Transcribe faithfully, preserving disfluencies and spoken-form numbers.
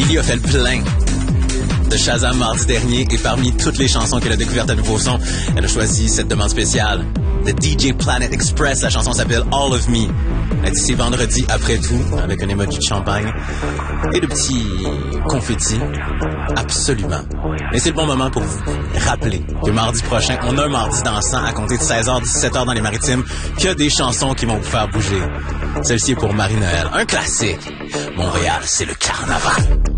Julie a fait le plein de Shazam mardi dernier et parmi toutes les chansons qu'elle a découvertes à Nouveau Son, elle a choisi cette demande spéciale de D J Planet Express. La chanson s'appelle All of Me. Elle dit c'est vendredi après tout, avec un emoji de champagne et de petits confettis. Absolument. Mais c'est le bon moment pour vous rappeler que mardi prochain, on a un mardi dansant à compter de seize heures, dix-sept heures dans les Maritimes, qu'il y a des chansons qui vont vous faire bouger. Celle-ci est pour Marie-Noël. Un classique. Montréal, c'est le carnaval.